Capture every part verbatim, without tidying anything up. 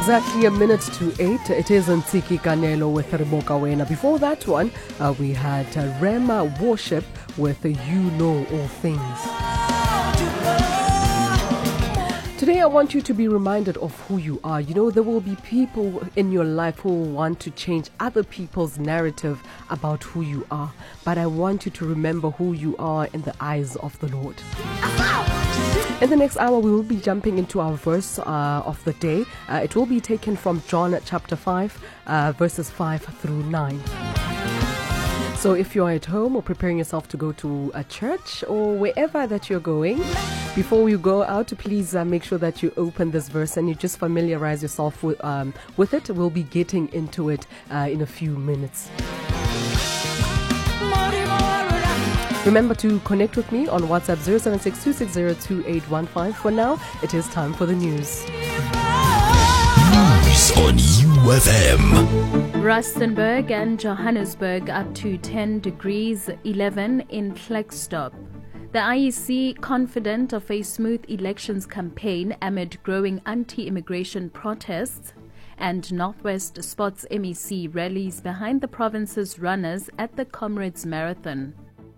Exactly a minute to eight. It is Ntiki Kanelo with Reboka Wena. Before that one, uh, we had uh, Rema Worship with uh, You Know All Things. Today I want you to be reminded of who you are. You know, there will be people in your life who will want to change other people's narrative about who you are. But I want you to remember who you are in the eyes of the Lord. In the next hour, we will be jumping into our verse uh, of the day. Uh, it will be taken from John chapter five, uh, verses five through nine. So if you're at home or preparing yourself to go to a church or wherever that you're going, before you go out, please uh, make sure that you open this verse and you just familiarize yourself with, um, with it. We'll be getting into it uh, in a few minutes. Remember to connect with me on WhatsApp zero seven six two six zero two eight one five. For now, it is time for the news. News on U F M. Rustenburg and Johannesburg up to ten degrees, eleven in Klerksdorp. The I E C confident of a smooth elections campaign amid growing anti-immigration protests. And Northwest Sports M E C rallies behind the province's runners at the Comrades Marathon.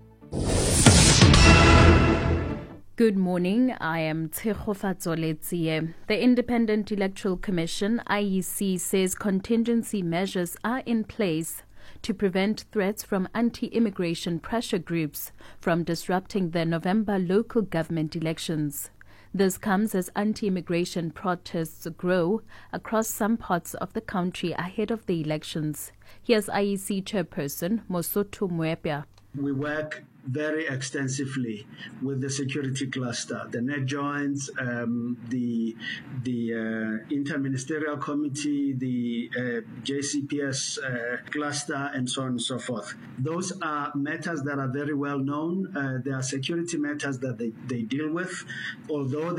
Good morning, I am Tshegofatso Letsie. The Independent Electoral Commission, I E C, says contingency measures are in place to prevent threats from anti-immigration pressure groups from disrupting the November local government elections. This comes as anti-immigration protests grow across some parts of the country ahead of the elections. Here's I E C chairperson Mosotho Moepia. We work very extensively with the security cluster, the net joints, um, the the uh, interministerial committee, the uh, J C P S uh, cluster, and so on and so forth. Those are matters that are very well known. Uh, they are security matters that they, they deal with, although